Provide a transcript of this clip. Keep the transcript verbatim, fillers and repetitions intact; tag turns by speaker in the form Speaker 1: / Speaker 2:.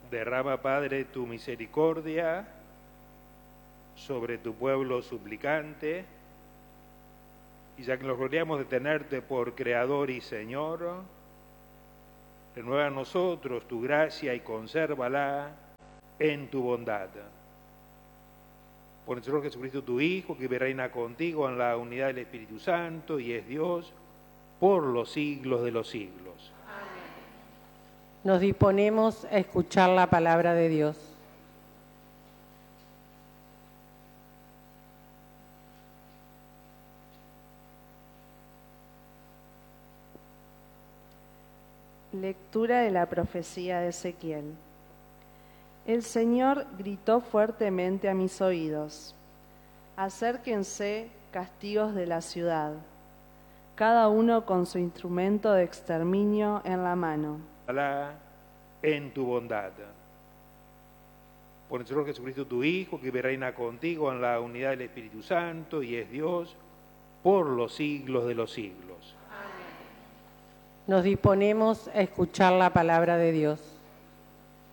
Speaker 1: Derrama, Padre, tu misericordia sobre tu pueblo suplicante, y ya que nos gloriamos de tenerte por Creador y Señor, renueva a nosotros tu gracia y consérvala en tu bondad. Por el Señor Jesucristo, tu Hijo, que vive y reina contigo en la unidad del Espíritu Santo y es Dios por los siglos de los siglos.
Speaker 2: Nos disponemos a escuchar la palabra de Dios.
Speaker 3: Lectura de la profecía de Ezequiel. El Señor gritó fuertemente a mis oídos: acérquense, castigos de la ciudad, cada uno con su instrumento de exterminio en la mano.
Speaker 1: En tu bondad. Por el Señor Jesucristo, tu Hijo, que vive y reina contigo en la unidad del Espíritu Santo y es Dios por los siglos de los siglos.
Speaker 2: Nos disponemos a escuchar la palabra de Dios.